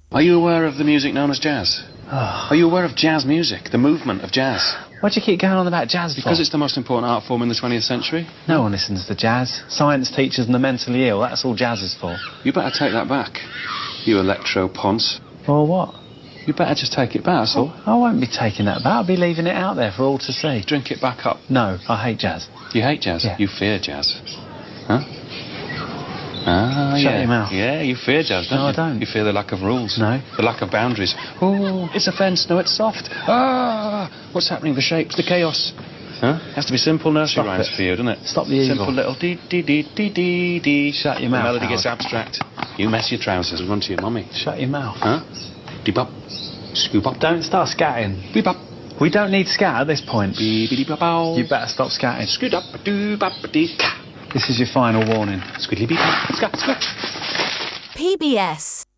Are you aware of the music known as jazz? Are you aware of jazz music, the movement of jazz? Why do you keep going on about jazz for? Because it's the most important art form in the 20th century. No one listens to jazz. Science teachers and the mentally ill, that's all jazz is for. You better take that back, you electro-ponce. Or what? You better just take it back, that's all. I won't be taking that back. I'll be leaving it out there for all to see. Drink it back up. No, I hate jazz. You hate jazz? Yeah. You fear jazz. Huh? Ah, Shut yeah. your mouth. Yeah, you fear jazz, don't you? No, I don't. You fear the lack of rules. No. The lack of boundaries. Oh, it's a fence. No, it's soft. Ah, what's happening? The shapes, the chaos. Huh? Has to be simple nursery rhymes for you, doesn't it? Stop the evil. Simple little dee-dee-dee-dee-dee-dee. Shut your mouth, The melody Howard. gets abstract. You mess your trousers and run to your mummy. Shut your mouth. Huh? Dee-bop. Scoop-up. Don't start scatting. Beep-bop. We don't need scat at this point. Beep-a-dee-bop-ow. You better stop scatting. Scoot-up-a-doo-bop-a-dee. This is your final warning. Squiddly-beep. Scat, squat. PBS.